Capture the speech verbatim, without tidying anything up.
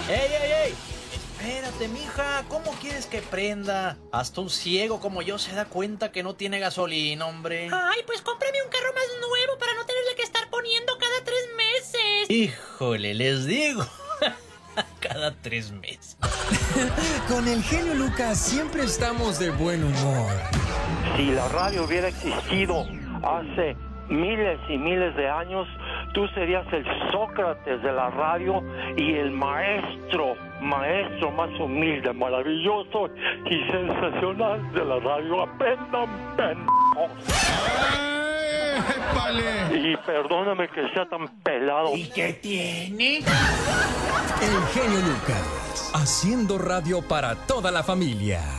¡Ey, ey, ey! Espérate, mija, ¿cómo quieres que prenda? Hasta un ciego como yo se da cuenta que no tiene gasolina, hombre. Ay, pues cómprame un carro más nuevo para no tenerle que estar poniendo cada tres meses. Híjole, les digo. Cada tres meses. Con el genio Lucas siempre estamos de buen humor. Si la radio hubiera existido hace miles y miles de años, tú serías el Sócrates de la radio y el maestro, maestro más humilde, maravilloso y sensacional de la radio. Aprendan, pendejos. Y perdóname que sea tan pelado. ¿Y qué tiene? El genio Lucas, haciendo radio para toda la familia.